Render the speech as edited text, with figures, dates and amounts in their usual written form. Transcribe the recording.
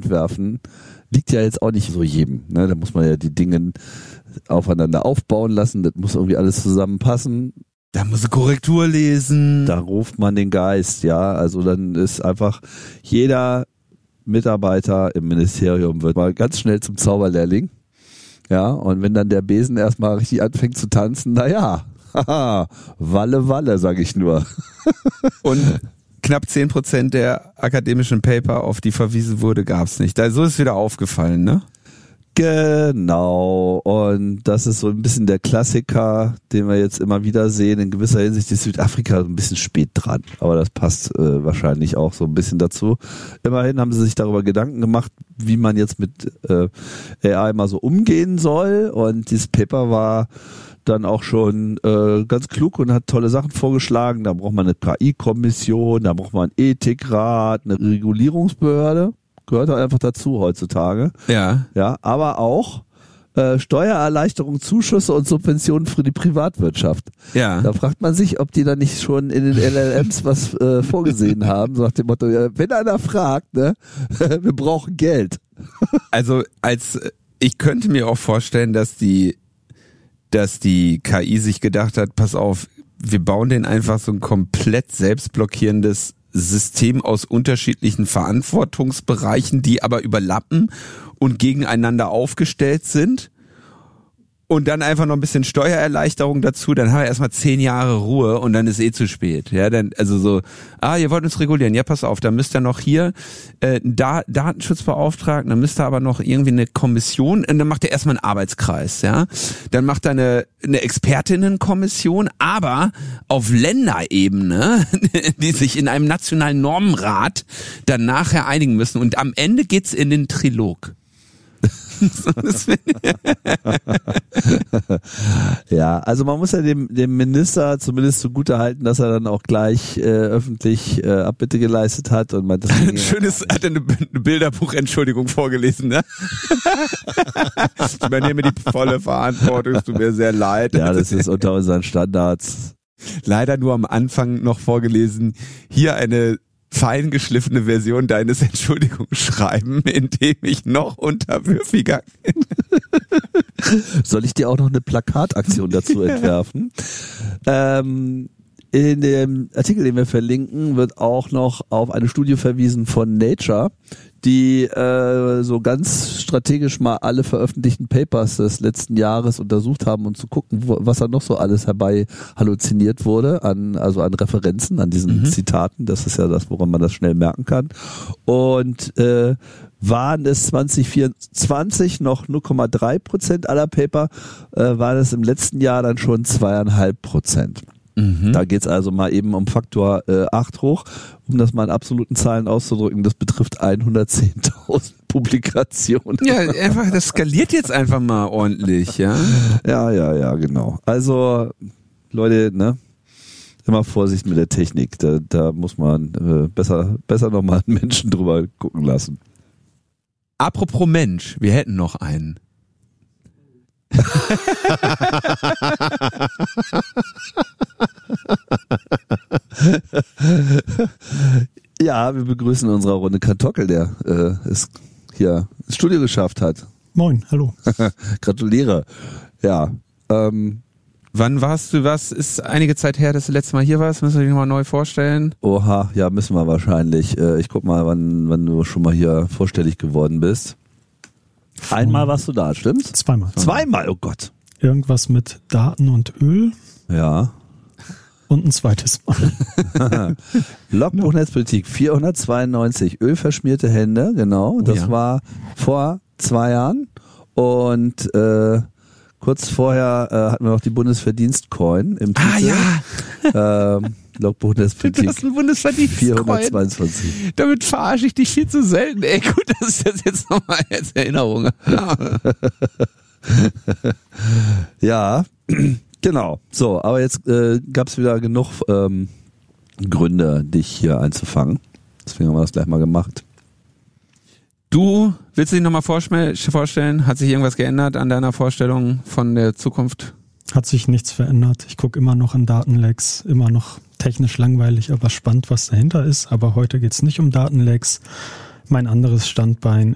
entwerfen, liegt ja jetzt auch nicht so jedem. Ne? Da muss man ja die Dinge aufeinander aufbauen lassen, das muss irgendwie alles zusammenpassen. Da muss eine Korrektur lesen. Da ruft man den Geist, ja. Also dann ist einfach jeder Mitarbeiter im Ministerium wird mal ganz schnell zum Zauberlehrling. Ja, und wenn dann der Besen erstmal richtig anfängt zu tanzen, naja, haha, Walle, sag ich nur. Und knapp 10% der akademischen Paper, auf die verwiesen wurde, gab's nicht. So ist wieder aufgefallen, ne? Genau, und das ist so ein bisschen der Klassiker, den wir jetzt immer wieder sehen. In gewisser Hinsicht ist Südafrika ein bisschen spät dran, aber das passt wahrscheinlich auch so ein bisschen dazu. Immerhin haben sie sich darüber Gedanken gemacht, wie man jetzt mit AI mal so umgehen soll, und dieses Paper war dann auch schon ganz klug und hat tolle Sachen vorgeschlagen. Da braucht man eine KI-Kommission, da braucht man einen Ethikrat, eine Regulierungsbehörde. Gehört halt einfach dazu heutzutage. Ja. Ja, aber auch Steuererleichterung, Zuschüsse und Subventionen für die Privatwirtschaft. Ja. Da fragt man sich, ob die da nicht schon in den LLMs was vorgesehen haben, so nach dem Motto, ja, wenn einer fragt, ne, wir brauchen Geld. Also ich könnte mir auch vorstellen, dass die KI sich gedacht hat, pass auf, wir bauen den einfach so ein komplett selbstblockierendes System aus unterschiedlichen Verantwortungsbereichen, die aber überlappen und gegeneinander aufgestellt sind. Und dann einfach noch ein bisschen Steuererleichterung dazu, dann haben wir erstmal 10 Jahre Ruhe und dann ist zu spät. Ja, dann, also so, ihr wollt uns regulieren, ja, pass auf, dann müsst ihr noch hier Datenschutzbeauftragten, dann müsst ihr aber noch irgendwie eine Kommission, und dann macht ihr erstmal einen Arbeitskreis, ja. Dann macht er eine Expertinnenkommission, aber auf Länderebene, die sich in einem nationalen Normenrat dann nachher einigen müssen, und am Ende geht's in den Trilog. Ja, also man muss ja dem Minister zumindest zugute halten, dass er dann auch gleich öffentlich Abbitte geleistet hat und meint, schönes, hat er eine Bilderbuchentschuldigung vorgelesen, ne? Ich übernehme die volle Verantwortung, es tut mir sehr leid. Ja, das ist unter unseren Standards. Leider nur am Anfang noch vorgelesen, hier eine fein geschliffene Version deines Entschuldigungsschreiben, in dem ich noch unterwürfiger bin. Soll ich dir auch noch eine Plakataktion dazu entwerfen? In dem Artikel, den wir verlinken, wird auch noch auf eine Studie verwiesen von Nature, die so ganz strategisch mal alle veröffentlichten Papers des letzten Jahres untersucht haben, um zu gucken, was da noch so alles herbei halluziniert wurde, an Referenzen, an diesen Zitaten. Das ist ja das, woran man das schnell merken kann. Und waren es 2024 noch 0,3% aller Paper, waren es im letzten Jahr dann schon 2,5%. Da geht's also mal eben um Faktor 8 hoch, um das mal in absoluten Zahlen auszudrücken. Das betrifft 110.000 Publikationen. Ja, einfach, das skaliert jetzt einfach mal ordentlich, ja? Ja, genau. Also, Leute, ne? Immer Vorsicht mit der Technik. Da muss man besser nochmal einen Menschen drüber gucken lassen. Apropos Mensch, wir hätten noch einen. Ja, wir begrüßen in unserer Runde Kartockel, der es hier ins Studio geschafft hat. Moin, hallo. Gratuliere. Ja. Wann warst du, was ist einige Zeit her, dass du letztes Mal hier warst? Müssen wir dich nochmal neu vorstellen? Oha, ja, müssen wir wahrscheinlich. Ich guck mal, wann du schon mal hier vorstellig geworden bist. Einmal warst du da, stimmt's? Zweimal, oh Gott. Irgendwas mit Daten und Öl. Ja. Und ein zweites Mal. Logbuch Netzpolitik 492, ölverschmierte Hände, genau. Das war vor 2 Jahren. Und kurz vorher hatten wir noch die Bundesverdienstcoin im Titel. Logbuch Netzpolitik. Du hast ein Bundesverdienstcoin. 422. Damit verarsche ich dich viel zu selten. Ey, gut, dass ich das jetzt nochmal als Erinnerung habe. Ja, genau. So, aber jetzt gab es wieder genug Gründe, dich hier einzufangen. Deswegen haben wir das gleich mal gemacht. Du willst dich nochmal vorstellen? Hat sich irgendwas geändert an deiner Vorstellung von der Zukunft? Hat sich nichts verändert. Ich gucke immer noch in Datenlecks, immer noch technisch langweilig, aber spannend, was dahinter ist. Aber heute geht es nicht um Datenlecks. Mein anderes Standbein